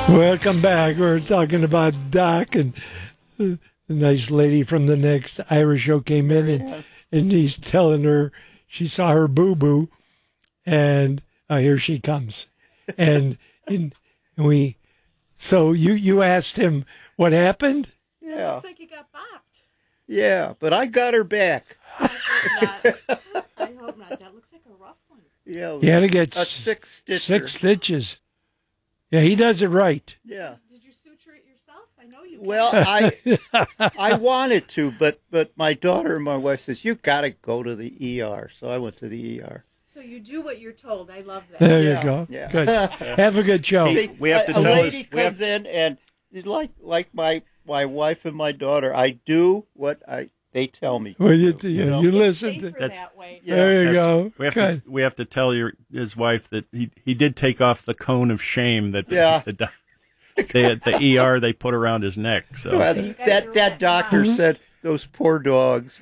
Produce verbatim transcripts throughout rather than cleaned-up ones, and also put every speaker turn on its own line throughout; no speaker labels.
Welcome back. We're talking about Doc, and the nice lady from the next Irish show came in, and, and he's telling her she saw her boo-boo, and uh, here she comes. And, and we, so you, you asked him what happened?
Yeah.
Looks like you got bopped.
Yeah, but I got her back.
I hope not. I hope not. That looks like a rough one.
Yeah, it
You had to
was
get
a
s-
six stitcher.
Six stitches. Yeah, he does it right.
Yeah.
Did you suture it yourself? I know you.
Well, I I wanted to, but but my daughter and my wife says you got to go to the E R, so I went to the E R.
So you do what you're told. I love that.
There
Yeah,
you go.
yeah.
Good. Have a good show.
See,
we have to
a, a
tell
lady
us- we have-
comes in and like like my my wife and my daughter, I do what I they tell me. to
Well, you,
do,
you,
know?
you
It's
listen. To,
safer
That's-
that way.
Yeah.
there you
That's-
go.
We have
Good.
to we have to tell your his wife that he he did take off the cone of shame that the,
Yeah.
the, the, they, at the E R they put around his neck. So
Well,
you guys
that
are
that
right.
doctor
Mm-hmm.
said those poor dogs.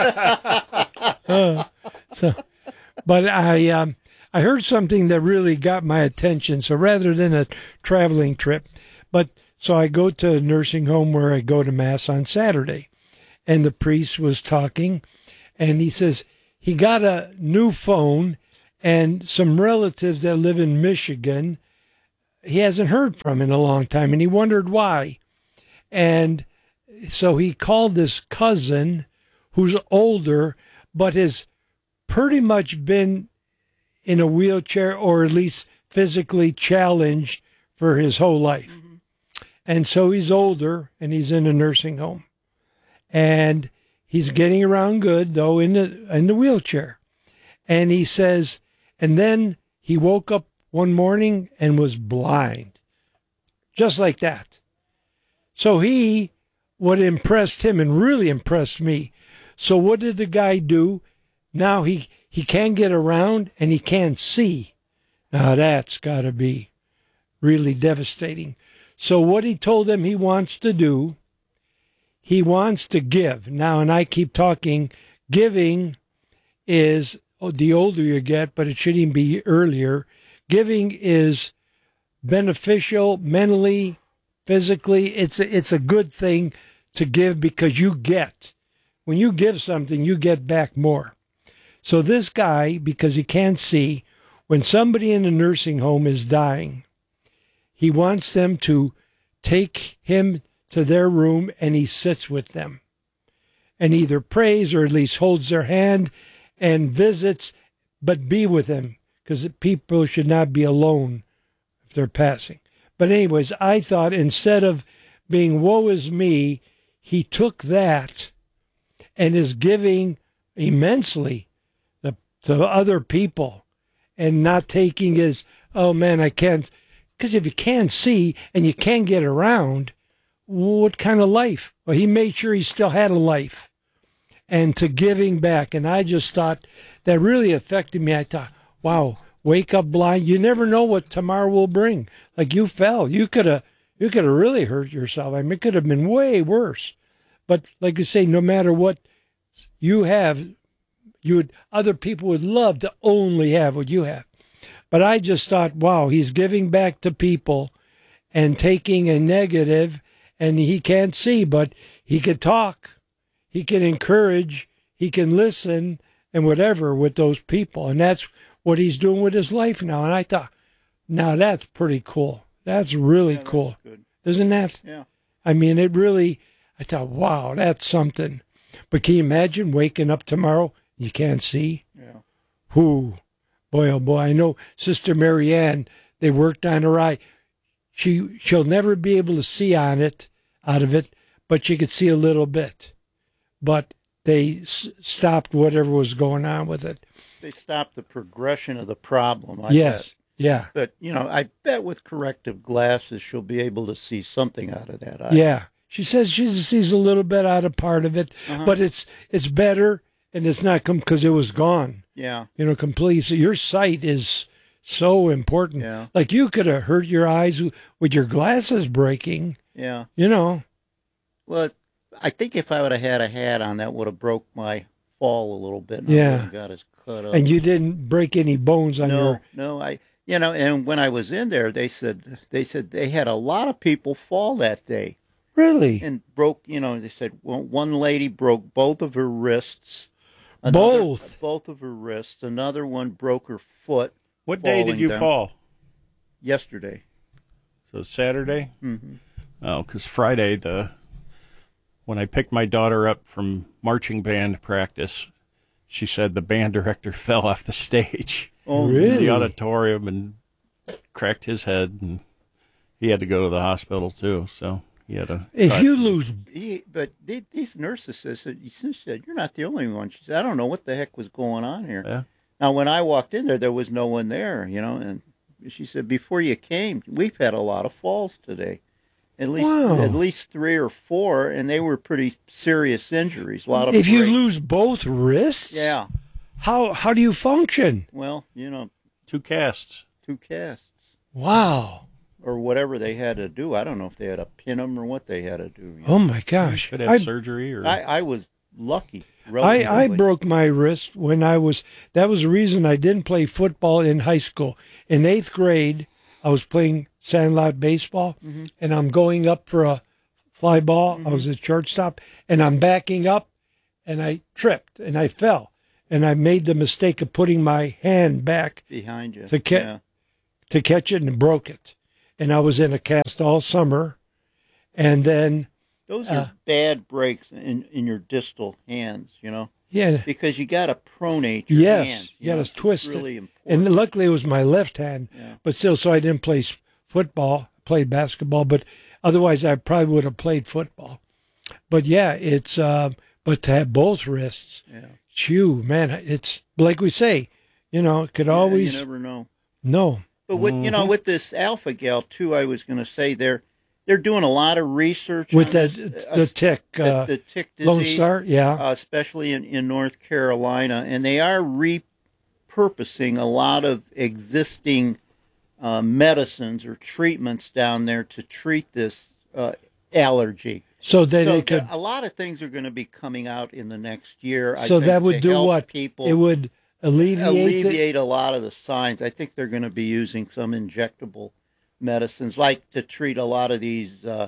Uh, so, but I um, I heard something that really got my attention. So rather than a traveling trip, but so I go to a nursing home where I go to mass on Saturday, and the priest was talking, and he says he got a new phone, and some relatives that live in Michigan he hasn't heard from in a long time, and he wondered why, and so he called this cousin who's older but has pretty much been in a wheelchair or at least physically challenged for his whole life. Mm-hmm. And so he's older and he's in a nursing home. And he's getting around good, though, in the, in the wheelchair. And he says, and then he woke up one morning and was blind. Just like that. So he, what impressed him and really impressed me. So what did the guy do? Now he, he can get around and he can see. Now that's got to be really devastating. So what he told them he wants to do, he wants to give. Now, and I keep talking, giving is oh, the older you get, but it shouldn't even be earlier. Giving is beneficial mentally, physically. It's a, it's a good thing to give because you get. When you give something, you get back more. So this guy, because he can't see, when somebody in a nursing home is dying, he wants them to take him to their room and he sits with them and either prays or at least holds their hand and visits, but be with them because people should not be alone if they're passing. But anyways, I thought instead of being woe is me, he took that and is giving immensely to, to other people and not taking his, oh man, I can't. Because if you can't see and you can't get around, what kind of life? Well, he made sure he still had a life and to giving back. And I just thought that really affected me. I thought, wow, wake up blind. You never know what tomorrow will bring. Like you fell. You could have you could have really hurt yourself. I mean, it could have been way worse. But like you say, no matter what you have, you would other people would love to only have what you have. But I just thought, wow, he's giving back to people and taking a negative, and he can't see, but he can talk, he can encourage, he can listen, and whatever with those people. And that's what he's doing with his life now. And I thought, now that's pretty cool. That's really
Yeah,
cool.
that's good.
Isn't that?
Yeah.
I mean, it really, I thought, wow, that's something. But can you imagine waking up tomorrow, you can't see?
Yeah.
Who? Boy, oh boy, I know Sister Mary Ann, they worked on her eye. She, she'll never be able to see on it, out of it, but she could see a little bit. But they s- stopped whatever was going on with it.
They stopped the progression of the problem. I
Yes,
bet.
yeah,
But, you know, I bet with corrective glasses, she'll be able to see something out of that eye.
yeah. She says she sees a little bit out of part of it,
Uh-huh.
but it's it's better, and it's not come because it was gone.
Yeah.
You know, completely. So your sight is so important.
Yeah.
Like you could have hurt your eyes w- with your glasses breaking.
Yeah.
You know.
Well, I think if I would have had a hat on, that would have broke my fall a little bit. And I
Yeah.
wouldn't got as cut up.
And you didn't break any bones on
no,
your.
no. I You know, and when I was in there, they said they said they had a lot of people fall that day
Really?
and broke. You know, they said well, one lady broke both of her wrists. Another,
Both?
both of her wrists. Another one broke her foot.
What day did
falling
you
down.
fall?
Yesterday.
So Saturday?
Mm-hmm.
Oh, because Friday, the when I picked my daughter up from marching band practice, she said the band director fell off the stage
Oh,
in
Really?
the auditorium and cracked his head, and he had to go to the hospital too. So he had a.
If you lose,
He, but they, these nurses said, she said, you're not the only one. She said, I don't know what the heck was going on here.
Yeah.
Now, when I walked in there, there was no one there, you know, and she said, before you came, we've had a lot of falls today. At least,
Wow.
at least three or four, and they were pretty serious injuries. A lot of
if you
break-
lose both wrists,
yeah.
how how do you function?
Well, you know,
Two casts.
two casts
Wow.
or whatever they had to do. I don't know if they had to pin them or what they had to do. you know.
Oh my gosh.
Could have
I,
surgery or.
I, I was lucky.
I, I
relatively.
broke my wrist when I was, that was the reason I didn't play football in high school. In eighth grade, I was playing sandlot baseball,
Mm-hmm.
and I'm going up for a fly ball. I was at shortstop, and I'm backing up, and I tripped, and I fell. And I made the mistake of putting my hand back
behind you.
to ca-
yeah.
to catch it and broke it. And I was in a cast all summer. And then,
Those are
uh,
bad breaks in, in your distal hands, you know,
yeah,
because you got to pronate your
yes,
hands.
you got
know,
to
it's
twist
really
it.
important.
And luckily it was my left hand,
Yeah.
but still, so I didn't play s- football, played basketball, but otherwise I probably would have played football. But yeah, it's, uh, but to have both wrists,
Yeah.
phew, man, it's like we say, you know, it could
Yeah,
always,
you never know.
no.
But with you know, with this alpha gal too, I was going to say they're they're doing a lot of research
With
on
the,
this, uh,
the tick,
the,
uh,
the tick disease,
Lone Star, yeah.
uh, especially in, in North Carolina, and they are repurposing a lot of existing uh, medicines or treatments down there to treat this uh, allergy.
So that
so
it could,
a lot of things are going to be coming out in the next year. I
so
think,
that would
to
do
help
what?
people
It would alleviate,
alleviate a lot of the signs. I think they're going to be using some injectable medicines, like to treat a lot of these, uh,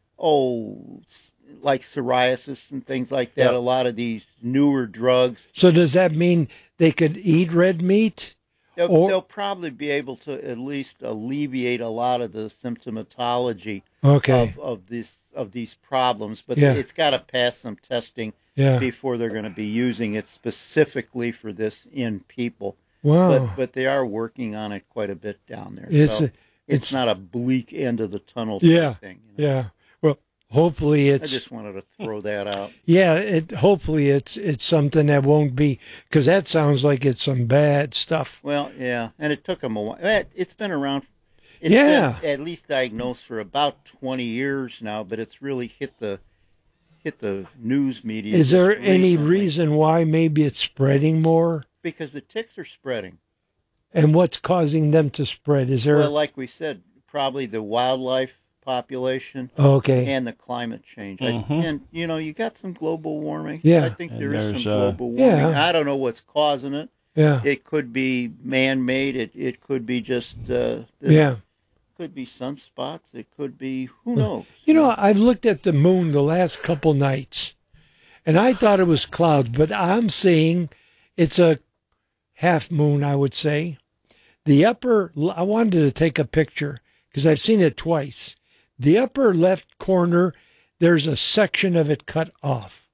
oh, s- like psoriasis and things like that.
Yeah.
A lot of these newer drugs.
So does that mean they could eat red meat?
They'll,
Or-
they'll probably be able to at least alleviate a lot of the symptomatology
Okay.
of, of this of these problems. But
Yeah.
it's got to pass some testing
Yeah.
before they're going to be using it specifically for this in people.
Wow.
But but they are working on it quite a bit down there.
It's
so
a-
it's,
it's-
not a bleak end of the tunnel type
Yeah.
thing. you know.
Yeah. Well, hopefully
I
it's
just wanted to throw that out.
yeah. It hopefully it's it's something that won't be, because that sounds like it's some bad stuff.
Well, yeah, and it took them a while. It- It's been around. It's
Yeah.
been at least diagnosed for about twenty years now, but it's really hit the hit the news media.
Is there
just
any
recently.
reason why maybe it's spreading more,
Because the ticks are spreading.
and what's causing them to spread? Is there
Well, like we said, probably the wildlife population
okay?
and the climate change. I,
Mhm.
and you know, you got some global warming.
Yeah.
I think
And
there is
there's,
some
uh,
global warming.
Yeah.
I don't know what's causing it.
Yeah.
It could be man-made. It it could be just uh, the-
Yeah.
Could be sunspots. It could be who knows.
You know, I've looked at the moon the last couple nights, and I thought it was clouds, but I'm seeing it's a half moon, I would say. The upper, I wanted to take a picture because I've seen it twice. The upper left corner, there's a section of it cut off.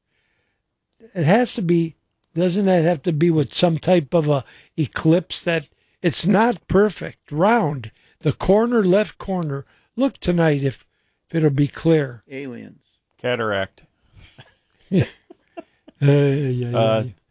It has to be, doesn't that have to be with some type of a eclipse that it's not perfect, round. The corner, left corner. Look tonight if, if it'll be clear.
Aliens.
Cataract.
Uh, yeah, yeah,
Uh,
yeah.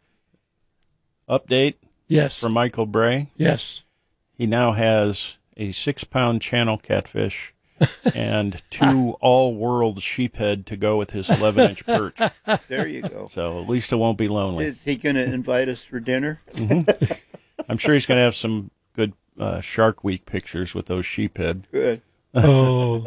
Update
Yes.
from Michael Bray.
Yes.
He now has a six-pound channel catfish and two all-world sheephead to go with his eleven-inch perch.
There you go.
So at least it won't be lonely.
Is he going to invite us for dinner?
I'm sure he's going to have some good uh, Shark Week pictures with those sheephead.
Good.
Oh.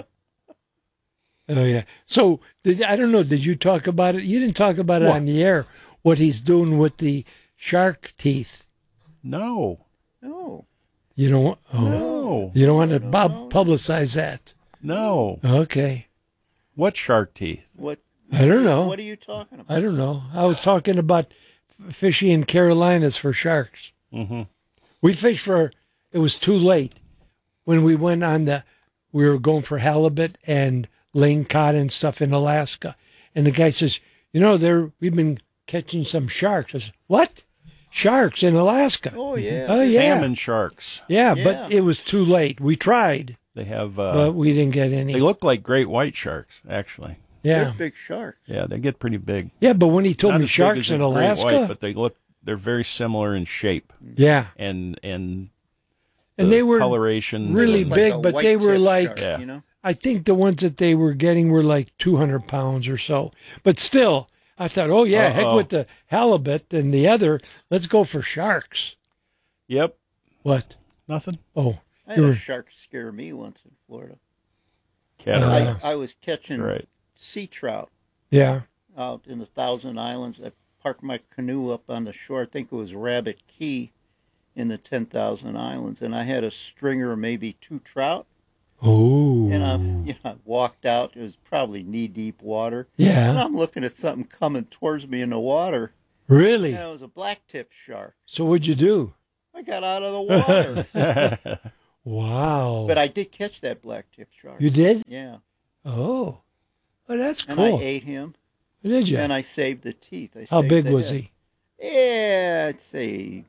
Oh yeah. So did, I don't know. Did you talk about it? You didn't talk about it
What?
on the air. What he's doing with the shark teeth?
No.
Oh.
You don't want, oh,
No,
you don't want to pub- publicize that.
no.
Okay.
What shark teeth?
What?
I don't know.
What are you talking about?
I don't know. I was talking about f- fishing in Carolinas for sharks.
Mm-hmm.
We fished for, it was too late when we went on the, we were going for halibut and laying cod and stuff in Alaska. And the guy says, you know, there we've been catching some sharks. I said, what? Sharks in Alaska?
Oh yeah.
Oh, yeah.
Salmon sharks.
Yeah,
Yeah.
but it was too late. We tried,
They have. Uh,
but we didn't get any.
they look like great white sharks, actually.
Yeah.
They're big sharks.
Yeah, they get pretty big.
Yeah, but when he told
Not
me
as big
sharks
as
in
a great
Alaska,
white, but they look. They're very similar in shape
yeah.
and and
And
the
they were
coloration
really
Like
big,
a
but they were
white-tip
like,
shark,
Yeah.
you know.
I think the ones that they were getting were like two hundred pounds or so. But still, I thought, oh, yeah, heck
Uh-oh.
with the halibut and the other. Let's go for sharks.
Yep.
What?
Nothing.
Oh,
I had
you
a
were,
shark scare me once in Florida.
Cataracts.
I, I was catching
right.
sea trout
yeah.
out in the Thousand Islands. I parked my canoe up on the shore. I think it was Rabbit Key in the ten thousand Islands, and I had a stringer of maybe two trout.
Oh.
And I, you know, I walked out. It was probably knee-deep water. And
Yeah.
I'm looking at something coming towards me in the water.
Really?
And it was a black-tip shark.
So what'd you do?
I got out of the water.
Wow.
But I did catch that black-tip shark.
You did?
Yeah.
Oh. Well, that's
And
cool.
I ate him,
Did you?
and I saved the teeth. I
How
saved
big
the
was
head.
he?
Yeah, I'd say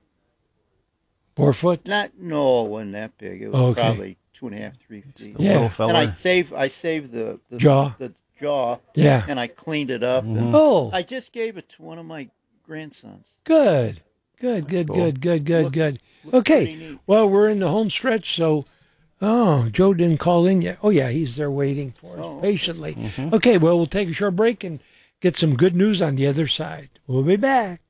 Four foot?
not. No, it wasn't that big. It was
Okay.
probably two and a half, three feet.
The
Yeah.
little
And
fella.
I saved. I saved the, the
Jaw.
The jaw,
Yeah.
and I cleaned it up.
Mm-hmm.
And
Oh,
I just gave it to one of my grandsons.
good. Good, good,
cool.
good, good, good,
Look-
good.
looked pretty
Okay.
neat.
Well, we're in the home stretch, so oh, Joe didn't call in yet. Oh yeah, he's there waiting for us
Oh.
patiently. Okay, well, we'll take a short break and get some good news on the other side. We'll be back.